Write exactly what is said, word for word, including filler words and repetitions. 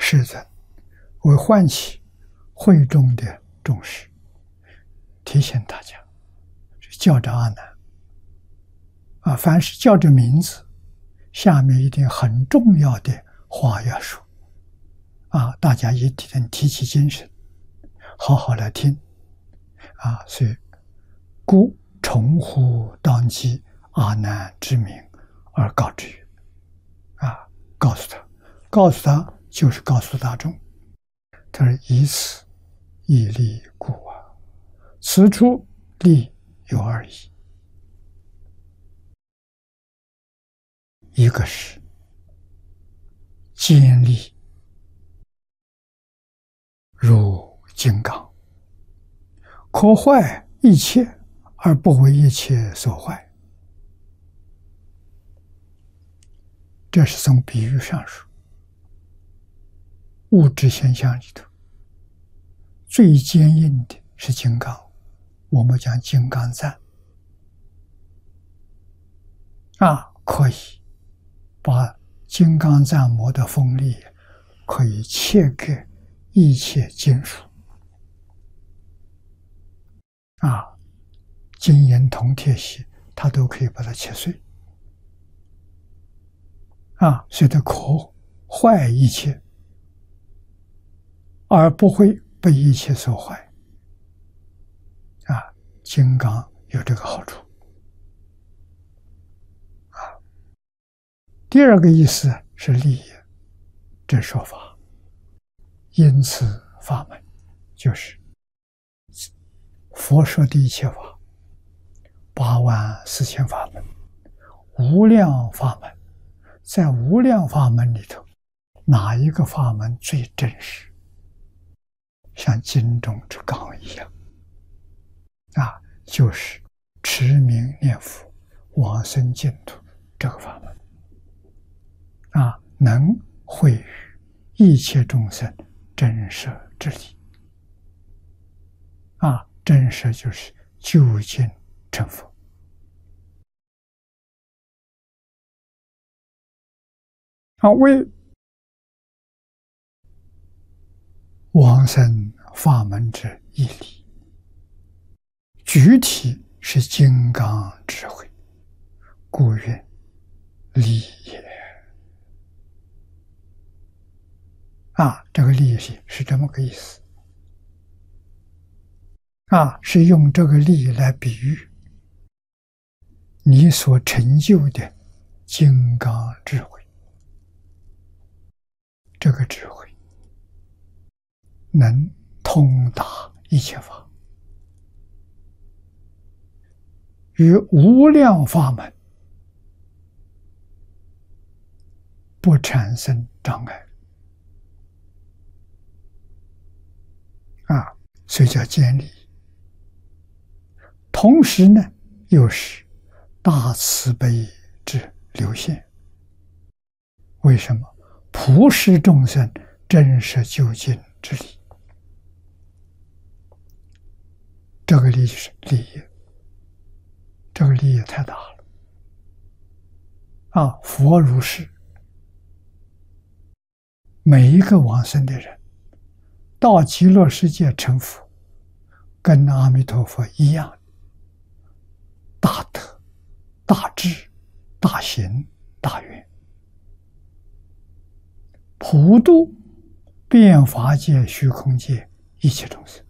世尊为唤起会中的众士，提醒大家，叫着阿难啊，凡是叫着名字，下面一定很重要的话要说啊，大家一定提起精神，好好来听啊。所以，故重呼当即阿难之名而告之曰：啊，告诉他，告诉他就是告诉大众，他说以此以利故啊，此处利有二义，一个是坚利如金刚，可坏一切而不为一切所坏，这是从比喻上说，物质现象里头最坚硬的是金刚，我们讲金刚钻啊，可以把金刚钻磨的锋利，可以切割一切金属啊，金银铜铁锡，它都可以把它切碎啊，所以它可坏一切，而不会被一切所坏啊。金刚有这个好处啊。第二个意思是利益，这说法，因此法门就是佛说的一切法，八万四千法门，无量法门，在无量法门里头，哪一个法门最真实？像经中之纲一样啊，就是持名念佛往生净土这个法门啊，能惠于一切众生真实之理啊，真实就是究竟成佛啊，为往生法门之义理，具体是金刚智慧，故曰利也啊，这个利是是这么个意思啊，是用这个利来比喻你所成就的金刚智慧，这个智慧能通达一切法，与无量法门不产生障碍啊，所以叫坚利。同时呢，又是大慈悲之流现。为什么？普施众生真实究竟之理，这个利就是利益，这个利益太大了啊！佛如是，每一个往生的人到极乐世界成佛，跟阿弥陀佛一样，大德、大智、大行、大愿，普度遍法界、虚空界一切众生。